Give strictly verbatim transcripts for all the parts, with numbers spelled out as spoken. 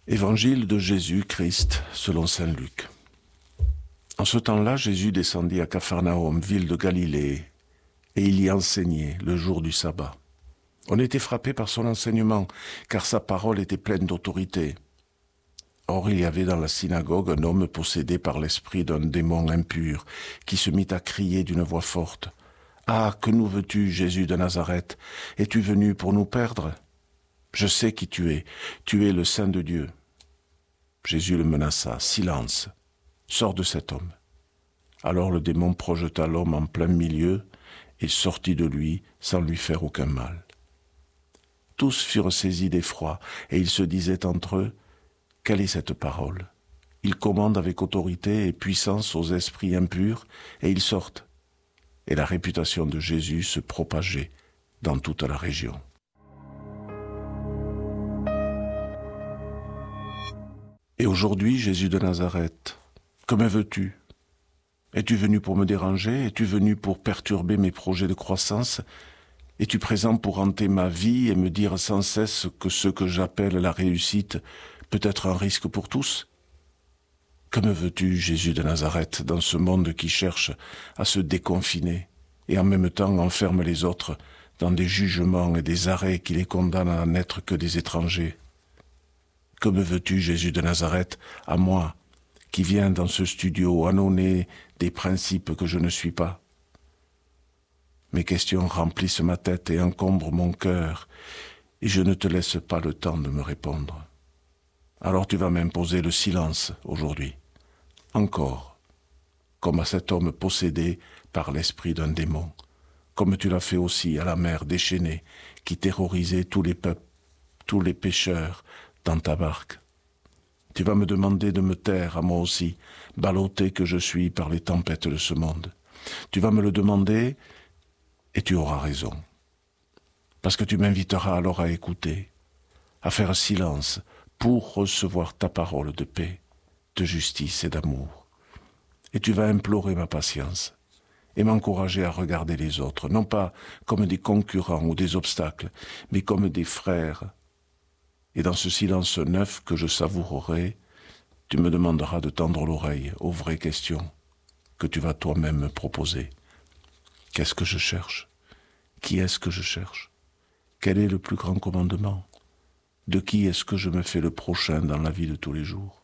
Évangile de Jésus-Christ selon saint Luc. En ce temps-là, Jésus descendit à Capharnaüm, ville de Galilée, et il y enseignait le jour du sabbat. On était frappé par son enseignement, car sa parole était pleine d'autorité. Or, il y avait dans la synagogue un homme possédé par l'esprit d'un démon impur, qui se mit à crier d'une voix forte. « Ah, que nous veux-tu, Jésus de Nazareth? Es-tu venu pour nous perdre? Je sais qui tu es, tu es le Saint de Dieu. » Jésus le menaça. « Silence, sors de cet homme. » Alors le démon projeta l'homme en plein milieu et sortit de lui sans lui faire aucun mal. Tous furent saisis d'effroi et ils se disaient entre eux, « Quelle est cette parole? Il commande avec autorité et puissance aux esprits impurs et ils sortent. » Et la réputation de Jésus se propageait dans toute la région. Et aujourd'hui, Jésus de Nazareth, que me veux-tu? Es-tu venu pour me déranger? Es-tu venu pour perturber mes projets de croissance? Es-tu présent pour hanter ma vie et me dire sans cesse que ce que j'appelle la réussite peut être un risque pour tous? Que me veux-tu, Jésus de Nazareth, dans ce monde qui cherche à se déconfiner et en même temps enferme les autres dans des jugements et des arrêts qui les condamnent à n'être que des étrangers? Que me veux-tu, Jésus de Nazareth, à moi, qui viens dans ce studio annoncer des principes que je ne suis pas? Mes questions remplissent ma tête et encombrent mon cœur, et je ne te laisse pas le temps de me répondre. Alors tu vas m'imposer le silence aujourd'hui, encore, comme à cet homme possédé par l'esprit d'un démon, comme tu l'as fait aussi à la mer déchaînée qui terrorisait tous les peuples, tous les pécheurs, dans ta barque. Tu vas me demander de me taire à moi aussi, ballotté que je suis par les tempêtes de ce monde. Tu vas me le demander et tu auras raison. Parce que tu m'inviteras alors à écouter, à faire silence pour recevoir ta parole de paix, de justice et d'amour. Et tu vas implorer ma patience et m'encourager à regarder les autres, non pas comme des concurrents ou des obstacles, mais comme des frères. Et dans ce silence neuf que je savourerai, tu me demanderas de tendre l'oreille aux vraies questions que tu vas toi-même me proposer. Qu'est-ce que je cherche? Qui est-ce que je cherche? Quel est le plus grand commandement? De qui est-ce que je me fais le prochain dans la vie de tous les jours?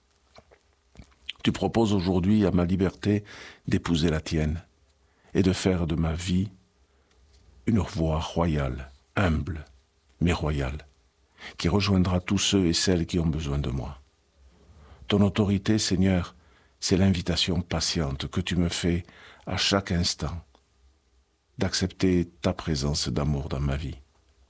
Tu proposes aujourd'hui à ma liberté d'épouser la tienne et de faire de ma vie une voie royale, humble, mais royale, qui rejoindra tous ceux et celles qui ont besoin de moi. Ton autorité, Seigneur, c'est l'invitation patiente que tu me fais à chaque instant d'accepter ta présence d'amour dans ma vie.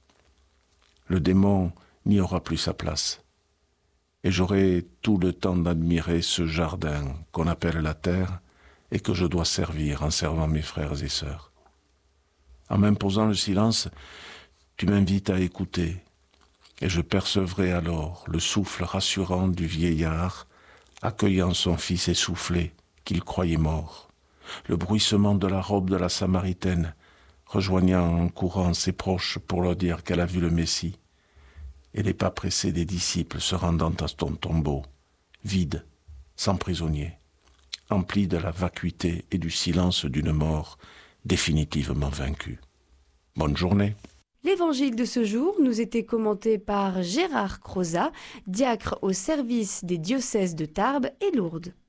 Le démon n'y aura plus sa place, et j'aurai tout le temps d'admirer ce jardin qu'on appelle la terre et que je dois servir en servant mes frères et sœurs. En m'imposant le silence, tu m'invites à écouter, et je percevrai alors le souffle rassurant du vieillard accueillant son fils essoufflé qu'il croyait mort, le bruissement de la robe de la Samaritaine rejoignant en courant ses proches pour leur dire qu'elle a vu le Messie, et les pas pressés des disciples se rendant à ton tombeau, vide, sans prisonnier, empli de la vacuité et du silence d'une mort définitivement vaincue. Bonne journée. L'évangile de ce jour nous était commenté par Gérard Crozat, diacre au service des diocèses de Tarbes et Lourdes.